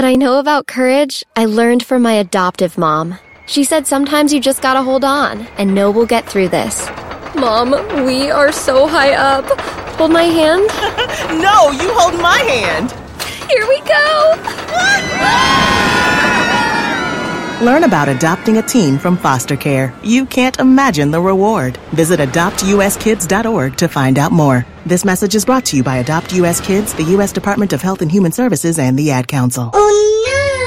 I know about courage, I learned from my adoptive mom. She said sometimes you just gotta hold on and know we'll get through this. Mom, we are so high up. Hold my hand? No, you hold my hand. Here we go. Learn about adopting a teen from foster care. You can't imagine the reward. Visit adoptuskids.org to find out more. This message is brought to you by Adopt U.S. Kids, the U.S. Department of Health and Human Services, and the Ad Council. Oh, no.